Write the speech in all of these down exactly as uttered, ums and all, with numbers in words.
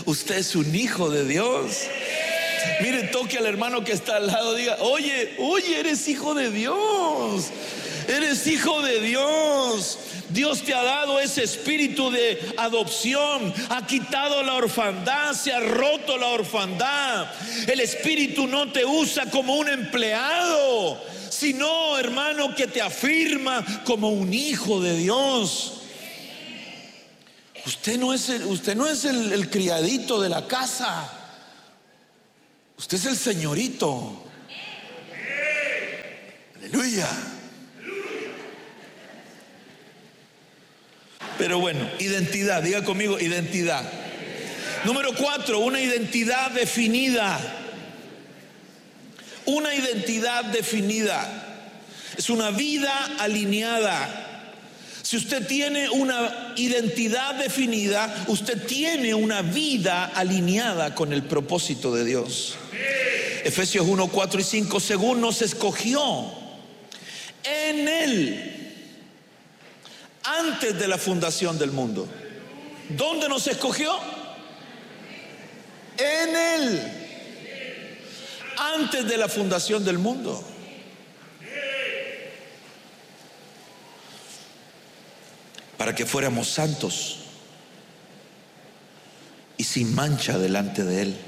Usted es un hijo de Dios. Mire, toque al hermano que está al lado, diga: oye, oye, eres hijo de Dios. Eres hijo de Dios. Dios te ha dado ese espíritu de adopción. Ha quitado la orfandad, se ha roto la orfandad. El espíritu no te usa como un empleado, sino, hermano, que te afirma como un hijo de Dios. Usted no es el, usted no es el, el criadito de la casa. Usted es el señorito. Aleluya. Pero bueno, identidad, diga conmigo, identidad. Número cuatro, una identidad definida. Una identidad definida. Es una vida alineada. Si usted tiene una identidad definida, usted tiene una vida alineada con el propósito de Dios. Efesios uno, cuatro y cinco, según nos escogió en Él antes de la fundación del mundo. ¿Dónde nos escogió? En Él antes de la fundación del mundo. Para que fuéramos santos y sin mancha delante de Él.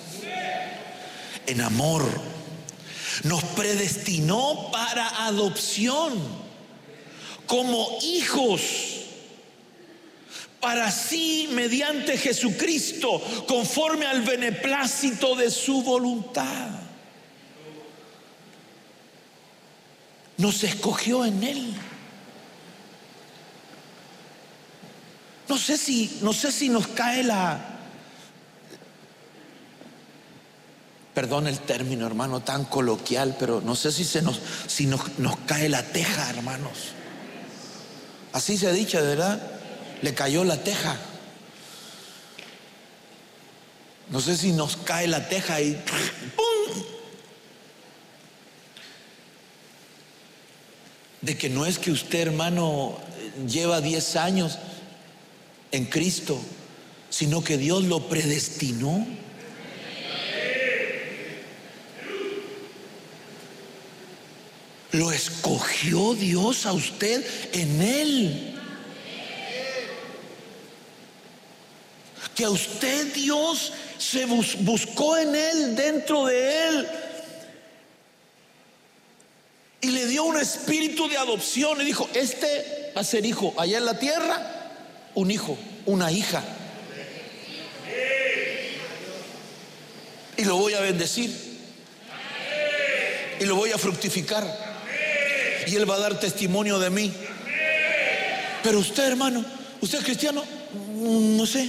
En amor nos predestinó para adopción como hijos, para sí, mediante Jesucristo, conforme al beneplácito de su voluntad. Nos escogió en Él. No sé si, no sé si nos cae la, perdón el término, hermano, tan coloquial, pero no sé si se nos, si nos, nos cae la teja, hermanos. Así se ha dicho, ¿verdad? Le cayó la teja. No sé si nos cae la teja y ¡pum! De que no es que usted, hermano, lleva diez años en Cristo, sino que Dios lo predestinó. Lo escogió Dios a usted en Él. Que a usted Dios se bus- buscó en Él, dentro de Él, y le dio un espíritu de adopción y dijo: este va a ser hijo. Allá en la tierra, un hijo, una hija, y lo voy a bendecir y lo voy a fructificar y Él va a dar testimonio de mí. Pero usted, hermano, usted es cristiano, no sé.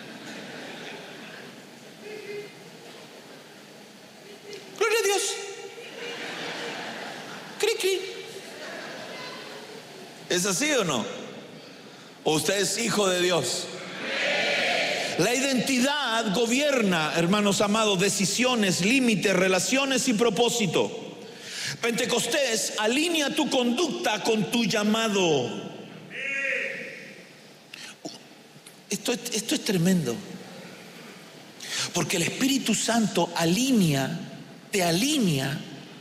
Gloria a Dios. Cri, cri. ¿Es así o no? ¿O usted es hijo de Dios? La identidad gobierna, hermanos amados, decisiones, límites, relaciones y propósito. Pentecostés alinea tu conducta con tu llamado. Esto, esto es tremendo, porque el Espíritu Santo alinea, te alinea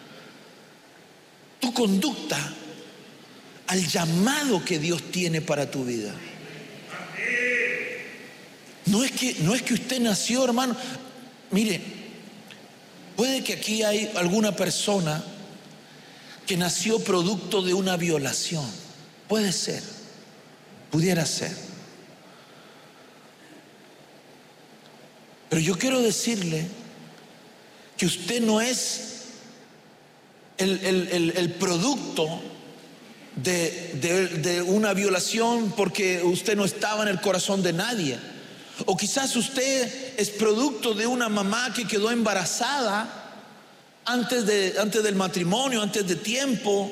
tu conducta al llamado que Dios tiene para tu vida. No es que, no es que usted nació, hermano. Mire, puede que aquí hay alguna persona que nació producto de una violación. Puede ser, pudiera ser. Pero yo quiero decirle que usted no es el, el, el, el producto de, de, de una violación porque usted no estaba en el corazón de nadie. O quizás usted es producto de una mamá que quedó embarazada antes, de, antes del matrimonio, antes de tiempo.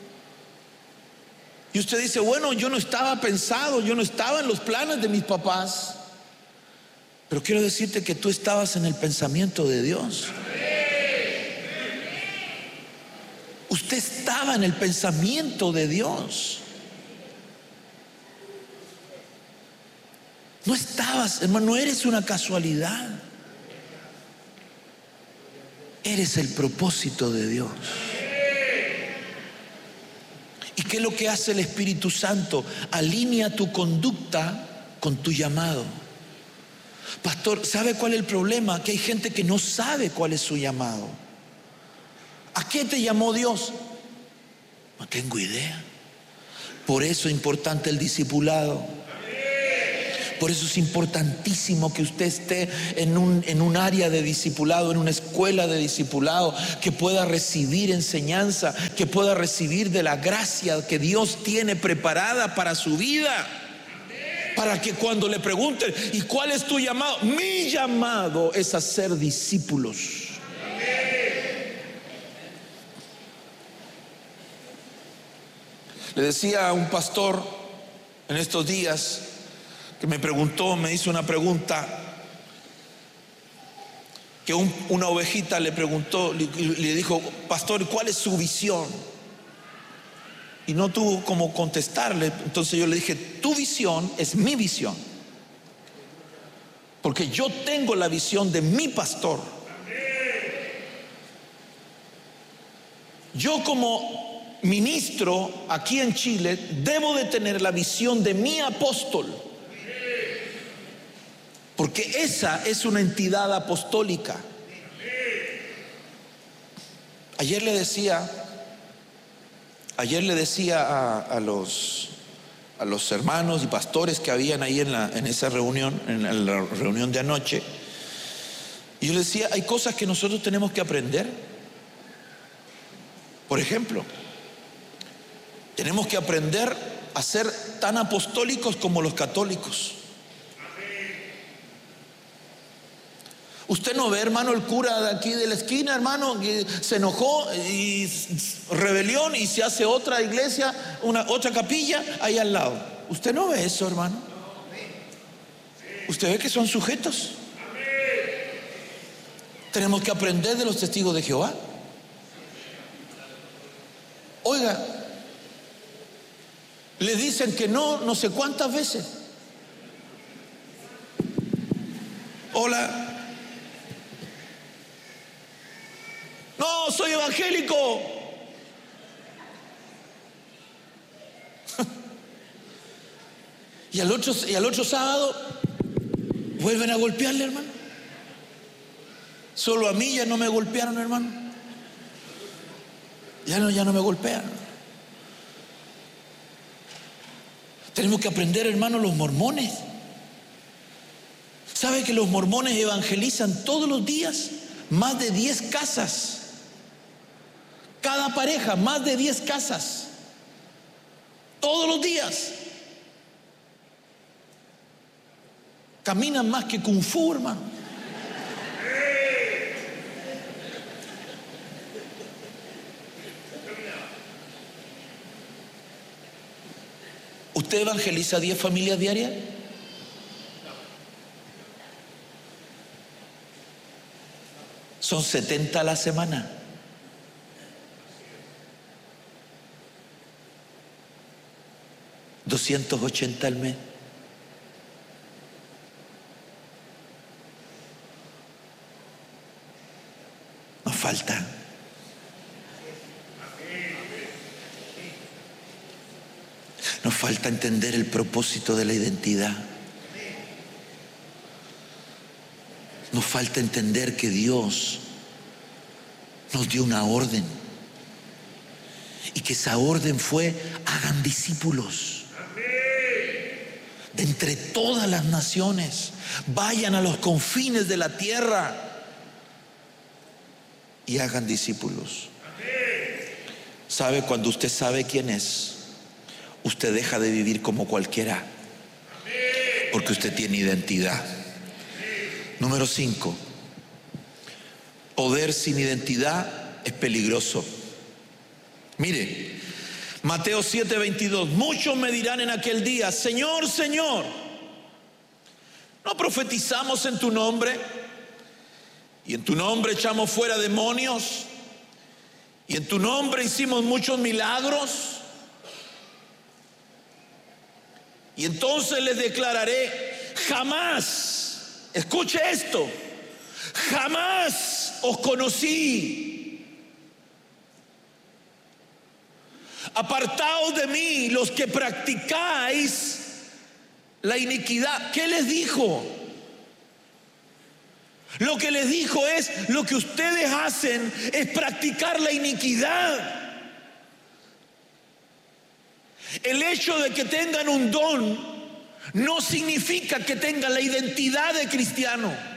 Y usted dice: bueno, yo no estaba pensado, yo no estaba en los planes de mis papás. Pero quiero decirte que tú estabas en el pensamiento de Dios. Usted estaba en el pensamiento de Dios. No estabas, hermano, no eres una casualidad. Eres el propósito de Dios. ¿Y qué es lo que hace el Espíritu Santo? Alinea tu conducta con tu llamado. Pastor, ¿sabe cuál es el problema? Que hay gente que no sabe cuál es su llamado. ¿A qué te llamó Dios? No tengo idea. Por eso es importante el discipulado. Por eso es importantísimo que usted esté en un, en un área de discipulado, en una escuela de discipulado, que pueda recibir enseñanza, que pueda recibir de la gracia que Dios tiene preparada para su vida. Para que cuando le pregunten, ¿y cuál es tu llamado? Mi llamado es a ser discípulos. Le decía a un pastor en estos días que me preguntó, me hizo una pregunta, que un, una ovejita le preguntó, le, le dijo, pastor, ¿cuál es su visión? Y no tuvo como contestarle. Entonces yo le dije, tu visión es mi visión, porque yo tengo la visión de mi pastor. Yo como ministro aquí en Chile debo de tener la visión de mi apóstol, porque esa es una entidad apostólica. Ayer le decía Ayer le decía a, a los a los hermanos y pastores que habían ahí en, la, en esa reunión, en la reunión de anoche, y yo les decía, hay cosas que nosotros tenemos que aprender. Por ejemplo, tenemos que aprender a ser tan apostólicos como los católicos. Usted no ve, hermano, el cura de aquí de la esquina, hermano, que se enojó y rebelión y se hace otra iglesia, una otra capilla ahí al lado. Usted no ve eso, hermano. Usted ve que son sujetos. Tenemos que aprender de los testigos de Jehová. Oiga, le dicen que no, no sé cuántas veces. Hola. No, soy evangélico. Y al otro, y al otro sábado vuelven a golpearle, hermano. Solo a mí ya no me golpearon, hermano. Ya no, ya no me golpean. Tenemos que aprender, hermano, los mormones. ¿Sabe que los mormones evangelizan todos los días? Más de diez casas. Cada pareja, más de diez casas. Todos los días. Caminan más que Kung Fu, hermano. ¿Usted evangeliza diez familias diarias? Son setenta a la semana. doscientos ochenta al mes. Nos falta. Nos falta entender el propósito de la identidad. Nos falta entender que Dios nos dio una orden y que esa orden fue: hagan discípulos de entre todas las naciones, vayan a los confines de la tierra y hagan discípulos. ¿Sabe? Cuando usted sabe quién es, usted deja de vivir como cualquiera, porque usted tiene identidad. Número cinco, poder sin identidad es peligroso. Mire, Mateo siete veintidós, muchos me dirán en aquel día: Señor, Señor, ¿no profetizamos en tu nombre? Y en tu nombre echamos fuera demonios, y en tu nombre hicimos muchos milagros. Y entonces les declararé: jamás, escuche esto, jamás os conocí. Apartaos de mí los que practicáis la iniquidad. ¿Qué les dijo? Lo que les dijo es: lo que ustedes hacen es practicar la iniquidad. El hecho de que tengan un don no significa que tengan la identidad de cristiano.